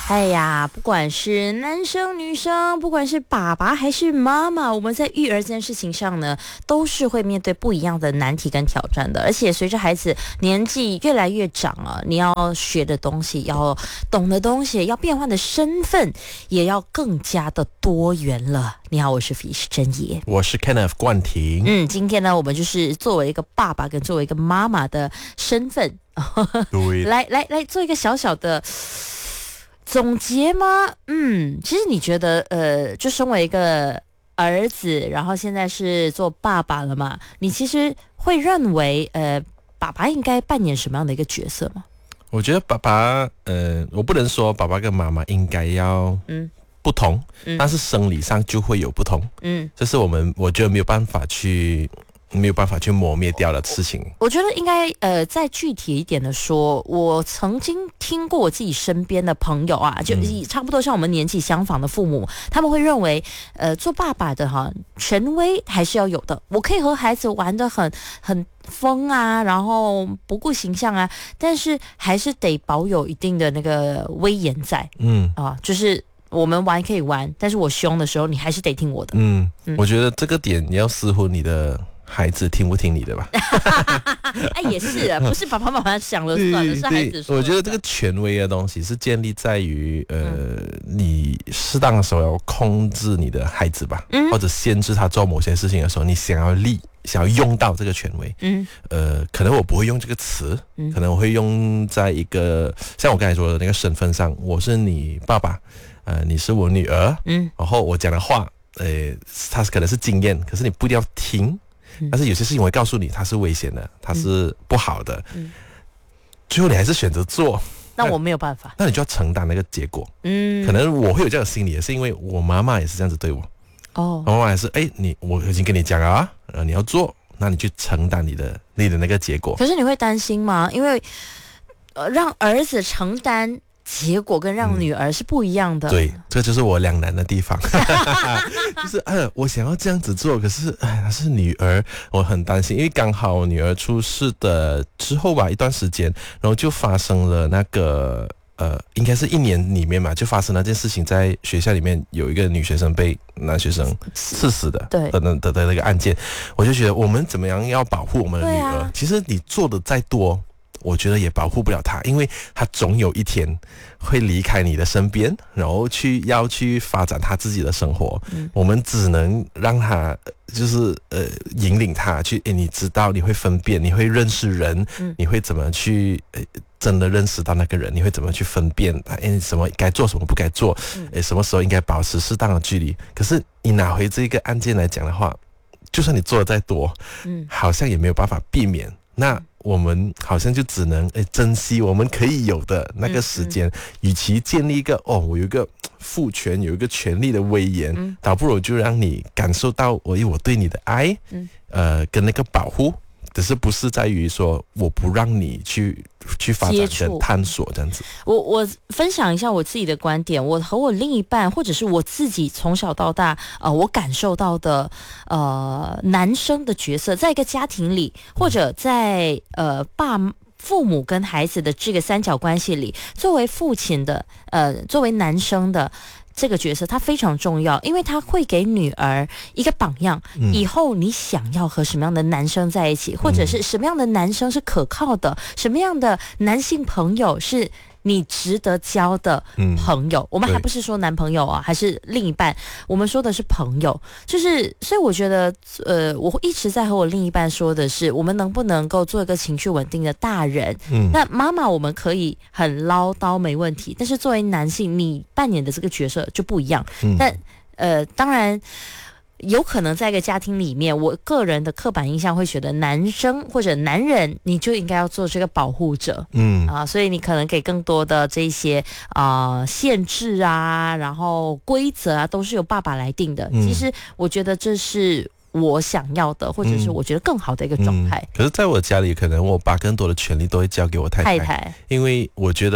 哎呀，不管是男生女生，不管是爸爸还是妈妈，我们在育儿这件事情上呢，都是会面对不一样的难题跟挑战的。而且随着孩子年纪越来越长啊，你要学的东西，要懂的东西，要变换的身份，也要更加的多元了。你好，我是 Fish 真爷， 我是 Kenneth 冠廷。 今天呢，我们就是作为一个爸爸跟作为一个妈妈的身份， 对， 来做一个小小的总结吗？其实你觉得，就身为一个儿子，然后现在是做爸爸了嘛，你其实会认为，爸爸应该扮演什么样的一个角色吗？ 我觉得爸爸，我不能说爸爸跟妈妈应该要不同，但是生理上就会有不同，这是我觉得没有办法去磨灭掉的事情。 我觉得应该再具体一点的说，我曾经听过我自己身边的朋友啊，就差不多像我们年纪相仿的父母，他们会认为做爸爸的权威还是要有的。我可以和孩子玩得很疯啊，然后不顾形象啊，但是还是得保有一定的那个威严在。就是我们玩可以玩，但是我凶的时候，你还是得听我的。 我觉得这个点你要视乎你的孩子听不听你的吧。 也是啊，不是爸爸妈妈想了算了，是孩子说了算。 我觉得这个权威的东西是建立在于你适当的时候要控制你的孩子吧，或者限制他做某些事情的时候，你想要用到这个权威。可能我不会用这个词，可能我会用在一个像我刚才说的那个身份上，我是你爸爸，你是我女儿，然后我讲的话，它可能是经验，可是你不一定要听。但是有些事情我会告诉你，它是危险的，它是不好的。最后你还是选择做， 那我没有办法， 那你就要承担那个结果。可能我会有这样的心理，也是因为我妈妈也是这样子对我。我妈妈也是，我已经跟你讲了啊，你要做，那你去承担你的那个结果。 可是你会担心吗？因为让儿子承担结果跟让女儿是不一样的。 对，这就是我两难的地方。就是我想要这样子做，可是她是女儿，我很担心，因为刚好我女儿出事的之后吧，一段时间，然后就发生了那个应该是1年里面嘛，就发生那件事情，在学校里面有一个女学生被男学生刺死的， 对的那个案件，我就觉得我们怎么样要保护我们的女儿？其实你做的再多，我觉得也保护不了她，因为她总有一天会离开你的身边，然后要去发展她自己的生活。我们只能让她就是引领她去，你知道，你会分辨，你会认识人，你会怎么去真的认识到那个人，你会怎么去分辨什么该做，什么不该做，什么时候应该保持适当的距离。可是你拿回这个案件来讲的话，就算你做的再多，好像也没有办法避免。那我们好像就只能珍惜我们可以有的那个时间，与其建立一个我有一个父权，有一个权力的威严，倒不如就让你感受到我对你的爱，跟那个保护，只是不是在于说我不让你去发展跟探索这样子。 我分享一下我自己的观点，我和我另一半或者是我自己从小到大我感受到的男生的角色，在一个家庭里，或者在父母跟孩子的这个三角关系里，作为父亲的作为男生的这个角色，他非常重要，因为他会给女儿一个榜样。以后你想要和什么样的男生在一起，或者是什么样的男生是可靠的，什么样的男性朋友是你值得交的朋友。我们还不是说男朋友啊，还是另一半，我们说的是朋友。就是所以我觉得我一直在和我另一半说的是，我们能不能够做一个情绪稳定的大人。那妈妈我们可以很唠叨没问题，但是作为男性你扮演的这个角色就不一样。但当然有可能在一个家庭里面，我个人的刻板印象会觉得男生或者男人你就应该要做这个保护者。所以你可能给更多的这些限制啊，然后规则啊，都是由爸爸来定的。其实我觉得这是我想要的，或者是我觉得更好的一个状态。 可是在我家里，可能我把更多的权利都会交给我太太，因为我觉得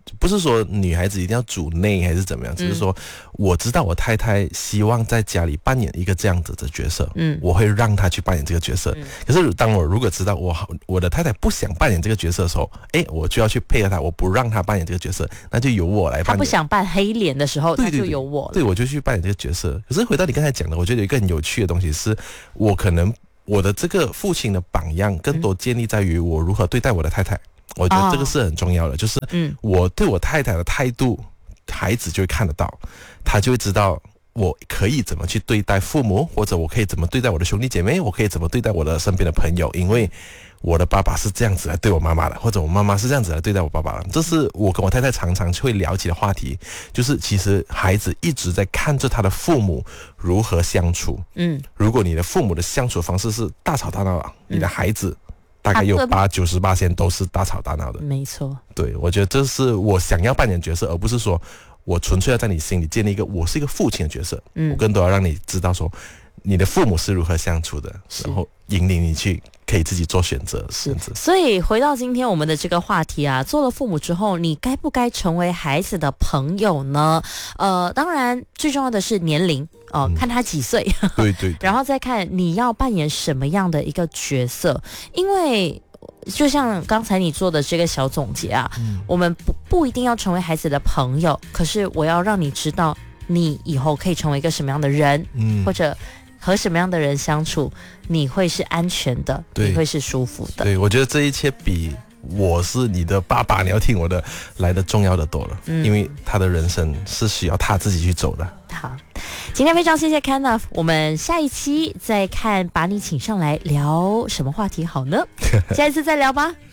不是说女孩子一定要主内还是怎么样，只是说我知道我太太希望在家里扮演一个这样子的角色，我会让她去扮演这个角色。可是当我如果知道我的太太不想扮演这个角色的时候，我就要去配合她，我不让她扮演这个角色，那就由我来扮演。她不想扮黑脸的时候，那就由我了。 对，我就去扮演这个角色。可是回到你刚才讲的，我觉得有一个很有趣的东西是，我可能我的这个父亲的榜样更多建立在于我如何对待我的太太。我觉得这个是很重要的，就是我对我太太的态度，孩子就会看得到，他就会知道我可以怎么去对待父母，或者我可以怎么对待我的兄弟姐妹，我可以怎么对待我的身边的朋友，因为我的爸爸是这样子来对我妈妈的，或者我妈妈是这样子来对待我爸爸的。这是我跟我太太常常会聊起的话题，就是其实孩子一直在看着他的父母如何相处。如果你的父母的相处方式是大吵大闹，你的孩子大概有80-90%都是大吵大闹的。 没错， 对，我觉得这是我想要扮演角色，而不是说我纯粹要在你心里建立一个我是一个父亲的角色。我更多要让你知道说你的父母是如何相处的，然后引领你去可以自己做选择。 所以回到今天我们的这个话题啊，做了父母之后，你该不该成为孩子的朋友呢？当然最重要的是年龄。看他几岁， 对， 然后再看你要扮演什么样的一个角色，因为就像刚才你做的这个小总结啊，我们不一定要成为孩子的朋友，可是我要让你知道你以后可以成为一个什么样的人，或者和什么样的人相处，你会是安全的，你会是舒服的。 对，我觉得这一切比我是你的爸爸，你要听我的来的重要的多了，因为他的人生是需要他自己去走的。 好，今天非常谢谢 Kenneth， 我们下一期再看把你请上来聊什么话题好呢？下一次再聊吧。